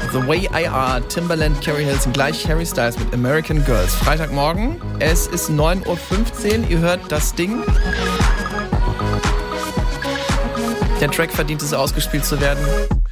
The Way I Are, Timbaland, Carrie Hilson, gleich Harry Styles mit American Girls. Freitagmorgen, es ist 9:15 Uhr, ihr hört das Ding. Der Track verdient es, ausgespielt zu werden.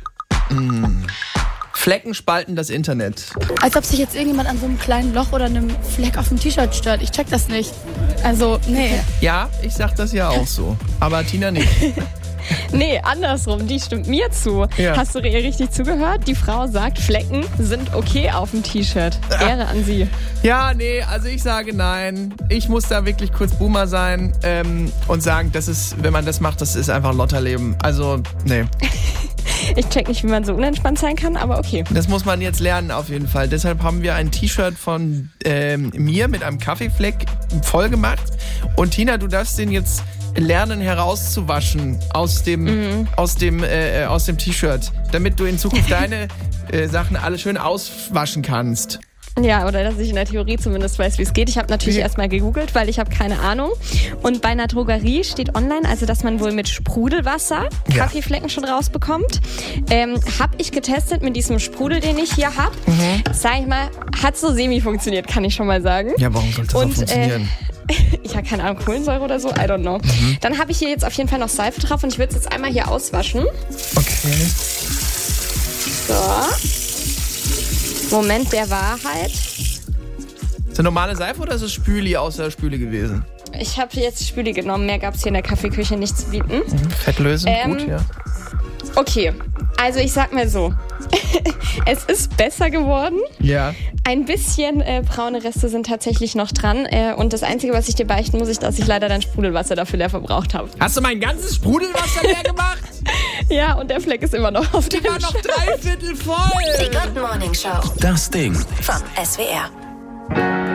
Flecken spalten das Internet. Als ob sich jetzt irgendjemand an so einem kleinen Loch oder einem Fleck auf dem T-Shirt stört. Ich check das nicht. Also, nee. Ja, ich sag das ja auch so. Aber Tina nicht. Nee, andersrum, die stimmt mir zu. Ja. Hast du ihr richtig zugehört? Die Frau sagt, Flecken sind okay auf dem T-Shirt. Ehre an sie. Ja, nee, also ich sage nein. Ich muss da wirklich kurz Boomer sein und sagen, das ist, wenn man das macht, das ist einfach Lotterleben. Also, nee. Ich check nicht, wie man so unentspannt sein kann, aber okay. Das muss man jetzt lernen auf jeden Fall. Deshalb haben wir ein T-Shirt von mir mit einem Kaffeefleck voll gemacht. Und Tina, du darfst den jetzt lernen herauszuwaschen aus dem T-Shirt, damit du in Zukunft deine Sachen alle schön auswaschen kannst. Ja, oder dass ich in der Theorie zumindest weiß, wie es geht. Ich habe natürlich erstmal gegoogelt, weil ich habe keine Ahnung. Und bei einer Drogerie steht online, also dass man wohl mit Sprudelwasser Kaffeeflecken schon rausbekommt. Habe ich getestet mit diesem Sprudel, den ich hier habe. Sag ich mal, hat so semi funktioniert, kann ich schon mal sagen. Ja, warum soll das auch funktionieren? Ich habe keine Ahnung, Kohlensäure oder so, I don't know. Dann habe ich hier jetzt auf jeden Fall noch Seife drauf und ich würde es jetzt einmal hier auswaschen. Okay. So. Moment der Wahrheit. Ist das normale Seife oder ist es Spüli aus der Spüle gewesen? Ich habe jetzt Spüli genommen, mehr gab es hier in der Kaffeeküche nicht zu bieten. Fettlösend, gut, ja. Okay, also ich sag mal so. Es ist besser geworden. Ja. Ein bisschen braune Reste sind tatsächlich noch dran. Und das Einzige, was ich dir beichten muss, ist, dass ich leider dein Sprudelwasser dafür leer verbraucht habe. Hast du mein ganzes Sprudelwasser leer gemacht? Ja, und der Fleck ist immer noch auf dem War noch 3/4 voll. Die Good Morning Show. Das Ding. Vom SWR.